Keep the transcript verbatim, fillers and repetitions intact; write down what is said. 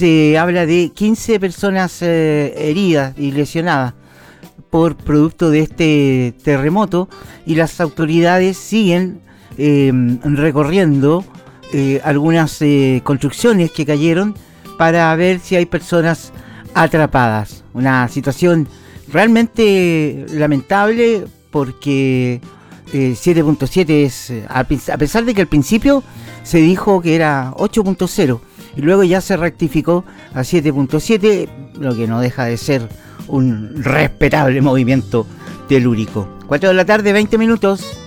se habla de quince personas eh, heridas y lesionadas por producto de este terremoto, y las autoridades siguen eh, recorriendo eh, algunas eh, construcciones que cayeron para ver si hay personas atrapadas. Una situación realmente lamentable, porque eh, siete punto siete es, a pesar de que al principio se dijo que era ocho punto cero y luego ya se rectificó a siete punto siete, lo que no deja de ser un respetable movimiento telúrico. cuatro de la tarde, veinte minutos.